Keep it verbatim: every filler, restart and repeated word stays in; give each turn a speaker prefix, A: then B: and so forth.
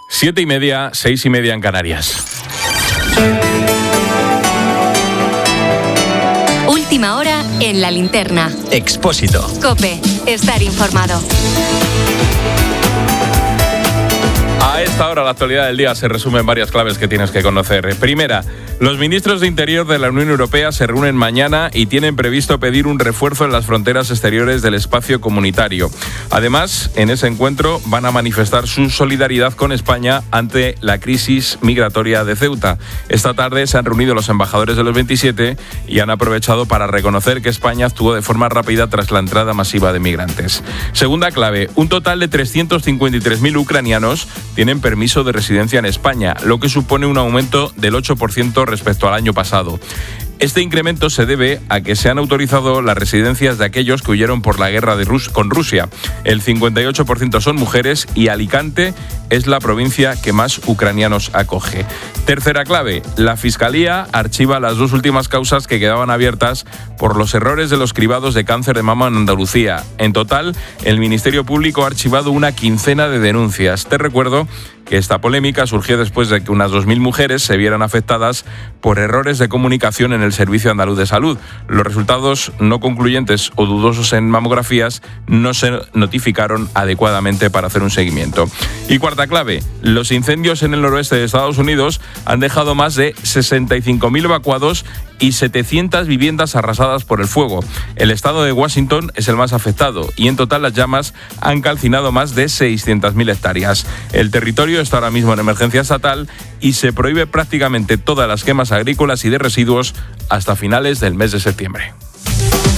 A: Siete y media, seis y media en Canarias.
B: Última hora en La Linterna.
C: Expósito.
B: COPE. Estar informado.
A: A esta hora, la actualidad del día se resume en varias claves que tienes que conocer. Primera, los ministros de Interior de la Unión Europea se reúnen mañana y tienen previsto pedir un refuerzo en las fronteras exteriores del espacio comunitario. Además, en ese encuentro van a manifestar su solidaridad con España ante la crisis migratoria de Ceuta. Esta tarde se han reunido los embajadores de los veintisiete y han aprovechado para reconocer que España actuó de forma rápida tras la entrada masiva de migrantes. Segunda clave, un total de trescientos cincuenta y tres mil ucranianos tienen permiso de residencia en España, lo que supone un aumento del ocho por ciento respecto al año pasado. Este incremento se debe a que se han autorizado las residencias de aquellos que huyeron por la guerra de Rus- con Rusia. El cincuenta y ocho por ciento son mujeres y Alicante es la provincia que más ucranianos acoge. Tercera clave, la Fiscalía archiva las dos últimas causas que quedaban abiertas por los errores de los cribados de cáncer de mama en Andalucía. En total, el Ministerio Público ha archivado una quincena de denuncias. Te recuerdo que esta polémica surgió después de que unas dos mil mujeres se vieran afectadas por errores de comunicación en el Servicio Andaluz de Salud. Los resultados no concluyentes o dudosos en mamografías no se notificaron adecuadamente para hacer un seguimiento. Y cuarta clave, los incendios en el noroeste de Estados Unidos han dejado más de sesenta y cinco mil evacuados y setecientas viviendas arrasadas por el fuego. El estado de Washington es el más afectado y en total las llamas han calcinado más de seiscientas mil hectáreas. El territorio está ahora mismo en emergencia estatal y se prohíbe prácticamente todas las quemas agrícolas y de residuos hasta finales del mes de septiembre.